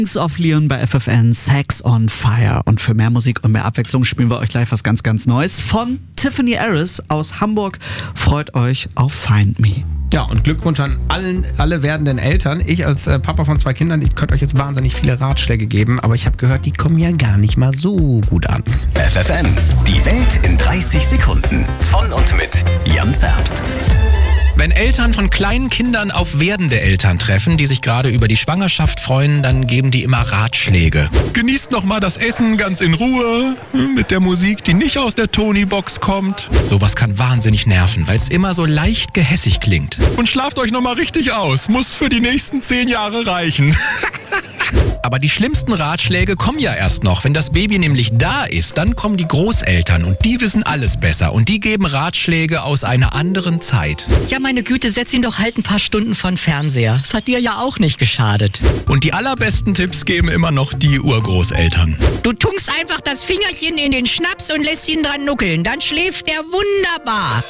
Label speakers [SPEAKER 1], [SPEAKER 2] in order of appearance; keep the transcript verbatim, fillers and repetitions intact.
[SPEAKER 1] Kings of Leon bei F F N, Sex on Fire. Und für mehr Musik und mehr Abwechslung spielen wir euch gleich was ganz, ganz Neues von Tiffany Harris aus Hamburg. Freut euch auf Find Me.
[SPEAKER 2] Ja, und Glückwunsch an allen, alle werdenden Eltern. Ich als äh, Papa von zwei Kindern, ich könnte euch jetzt wahnsinnig viele Ratschläge geben, aber ich habe gehört, die kommen ja gar nicht mal so gut an.
[SPEAKER 3] F F N, die Welt in dreißig Sekunden. Von und mit Jan Zerbst.
[SPEAKER 4] Wenn Eltern von kleinen Kindern auf werdende Eltern treffen, die sich gerade über die Schwangerschaft freuen, dann geben die immer Ratschläge. Genießt noch mal das Essen ganz in Ruhe, mit der Musik, die nicht aus der Tony-Box kommt. Sowas kann wahnsinnig nerven, weil es immer so leicht gehässig klingt. Und schlaft euch noch mal richtig aus, muss für die nächsten zehn Jahre reichen. Aber die schlimmsten Ratschläge kommen ja erst noch. Wenn das Baby nämlich da ist, dann kommen die Großeltern und die wissen alles besser. Und die geben Ratschläge aus einer anderen Zeit.
[SPEAKER 5] Ja, meine Güte, setz ihn doch halt ein paar Stunden vor den Fernseher. Das hat dir ja auch nicht geschadet.
[SPEAKER 4] Und die allerbesten Tipps geben immer noch die Urgroßeltern.
[SPEAKER 5] Du tunkst einfach das Fingerchen in den Schnaps und lässt ihn dran nuckeln. Dann schläft er wunderbar.